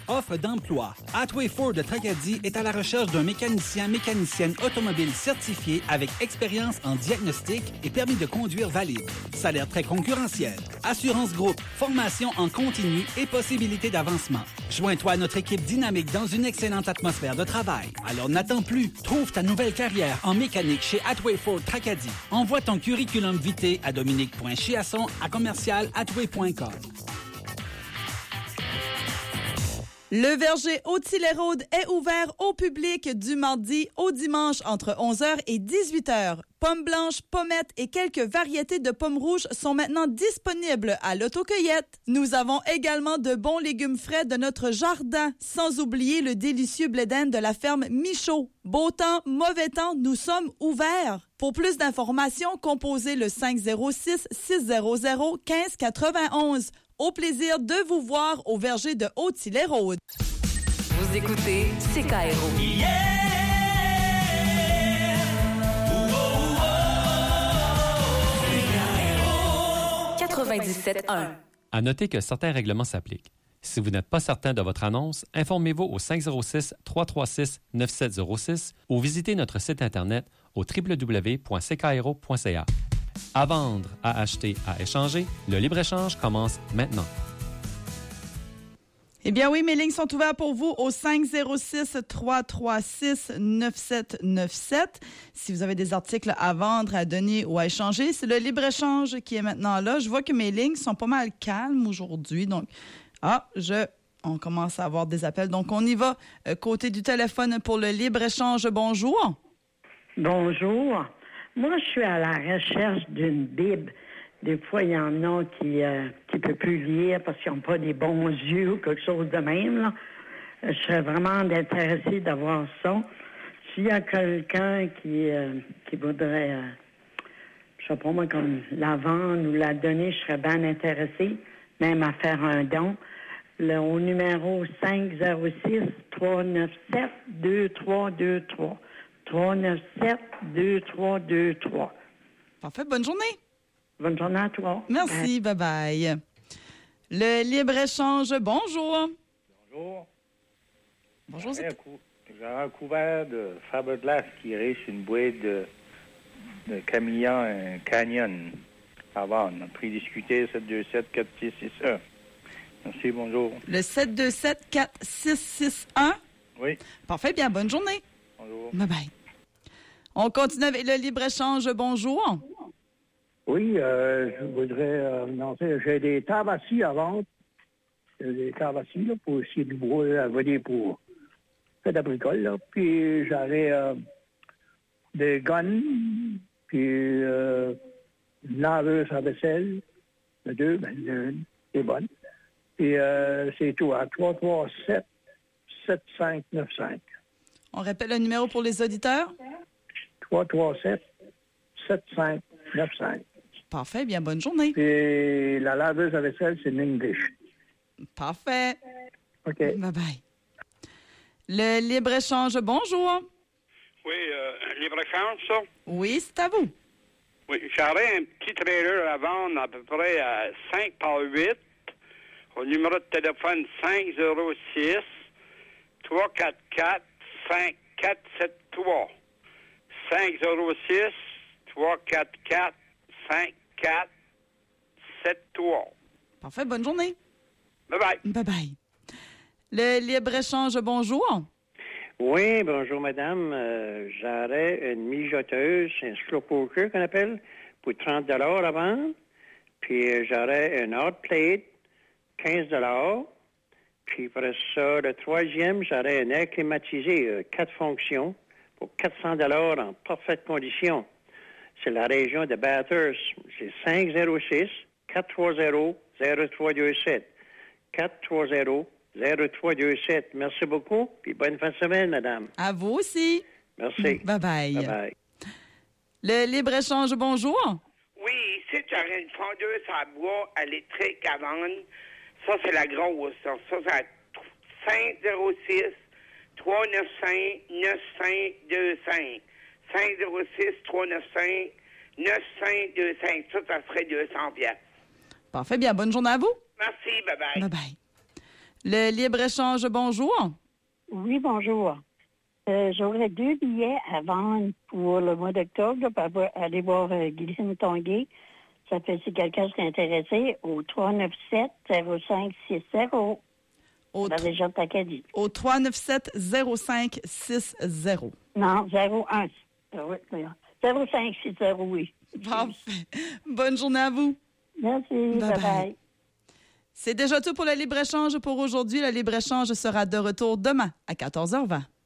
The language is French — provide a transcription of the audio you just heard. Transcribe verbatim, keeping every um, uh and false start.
offre d'emploi. Attway Ford de Tracadie est à la recherche d'un mécanicien, mécanicienne automobile certifié avec expérience en diagnostic et permis de conduire valide. Salaire très concurrentiel. Assurance groupe, formation en continu et possibilité d'avancement. Joins-toi à notre équipe dynamique dans une excellente atmosphère de travail. Alors n'attends plus. Trouve ta nouvelle carrière en mécanique chez Attway Ford Tracadie. Envoie ton curriculum vitae à dominique point chiasson à commercial attway point com. Le verger Haute-Île-et-Rôde est ouvert au public du mardi au dimanche entre onze heures et dix-huit heures. Pommes blanches, pommettes et quelques variétés de pommes rouges sont maintenant disponibles à l'autocueillette. Nous avons également de bons légumes frais de notre jardin, sans oublier le délicieux blé d'Inde de la ferme Michaud. Beau temps, mauvais temps, nous sommes ouverts. Pour plus d'informations, composez le cinq zéro six, six zéro zéro, un cinq neuf un. Au plaisir de vous voir au verger de Haute-Île-et-Rôde. Vous écoutez C K R O. Yeah! quatre-vingt-dix-sept un. À noter que certains règlements s'appliquent. Si vous n'êtes pas certain de votre annonce, informez-vous au cinq zéro six, trois trois six, neuf sept zéro six ou visitez notre site Internet au w w w point c k r o point c a. À vendre, à acheter, à échanger, le libre-échange commence maintenant. Eh bien oui, mes lignes sont ouvertes pour vous au cinq zéro six, trois trois six, neuf sept neuf sept. Si vous avez des articles à vendre, à donner ou à échanger, c'est le libre-échange qui est maintenant là. Je vois que mes lignes sont pas mal calmes aujourd'hui. Donc, ah, je... on commence à avoir des appels. Donc, on y va. Euh, côté du téléphone pour le libre-échange. Bonjour. Bonjour. Moi, je suis à la recherche d'une Bible. Des fois, il y en a qui euh, qui peuvent plus lire parce qu'ils n'ont pas des bons yeux ou quelque chose de même, là. Je serais vraiment intéressée d'avoir ça. S'il y a quelqu'un qui, euh, qui voudrait, euh, je sais pas moi, comme la vendre ou la donner, je serais bien intéressée, même à faire un don. Le, au numéro cinq zéro six, trois neuf sept, deux trois deux trois. trois neuf sept, deux trois deux trois. Parfait. Bonne journée. Bonne journée à toi. Merci. Bye-bye. Le libre-échange, bonjour. Bonjour. Bonjour. J'aurais un, cou- j'aurais un couvert de Faberglass qui irait sur une boîte de, de Camillon, un Canyon à vendre. Prix discuté sept deux sept, quatre six six un. Merci, bonjour. Le sept deux sept, quatre six six un. Oui. Parfait. Bien, bonne journée. Bonjour. Bye-bye. On continue avec le libre-échange. Bonjour. Oui, euh, je voudrais euh, annoncer, j'ai des tables assises à vendre. J'ai des tables assises là, pour essayer de bois à venir pour faire de la bricole. Là. Puis j'avais euh, des guns, puis euh, une laveuse à vaisselle. Les deux, ben, l'une est bonne. Puis euh, c'est tout à trois trois sept, sept cinq neuf cinq. On répète le numéro pour les auditeurs. trois trois sept, sept cinq neuf cinq. Parfait, bien, bonne journée. Puis la laveuse à vaisselle, c'est l'English. Parfait. OK. Bye-bye. Le libre-échange, bonjour. Oui, euh, libre-échange, ça? Oui, c'est à vous. Oui, j'aurais un petit trailer à vendre à peu près à cinq par huit au numéro de téléphone cinq zéro six, trois quatre quatre, cinq quatre sept trois. cinq zéro six, trois quatre quatre, cinq quatre sept trois. Parfait, bonne journée. Bye-bye. Bye-bye. Le libre-échange, bonjour. Oui, bonjour, madame. Euh, j'aurais une mijoteuse, un slow poker qu'on appelle, pour trente dollars à vendre. Puis euh, j'aurais une hot plate, quinze dollars. Puis après ça, le troisième, j'aurais un air climatisé, euh, quatre fonctions, pour quatre cents dollars en parfaite condition. C'est la région de Bathurst. C'est cinq zéro six, quatre trois zéro, zéro trois deux sept. quatre trois zéro, zéro trois deux sept. Merci beaucoup, puis bonne fin de semaine, madame. À vous aussi. Merci. Bye-bye. Bye-bye. Le libre-échange, bonjour. Oui, ici, tu aurais une fondeuse à bois électrique à vendre. Ça, c'est la grosse. Ça, ça c'est cinq zéro six, trois neuf cinq, neuf cinq deux cinq. cinq zéro six, trois neuf cinq, neuf cinq deux cinq. Ça, ça serait deux cents piastres. Parfait, bien, bonne journée à vous. Merci, bye-bye. Bye-bye. Le libre-échange, bonjour. Oui, bonjour. Euh, j'aurais deux billets à vendre pour le mois d'octobre là, pour avoir- aller voir euh, Guylaine Tonguay. Ça fait si quelqu'un s'est intéressé au trois neuf sept zéro cinq six zéro. Au, Dans la région de Acadie. Au trois neuf sept zéro cinq six zéro. Non, zéro un. Ah oui, zéro cinq six zéro, oui. Parfait. Bonne journée à vous. Merci. Bye Bye-bye. bye. C'est déjà tout pour le libre-échange pour aujourd'hui. Le libre-échange sera de retour demain à quatorze heures vingt.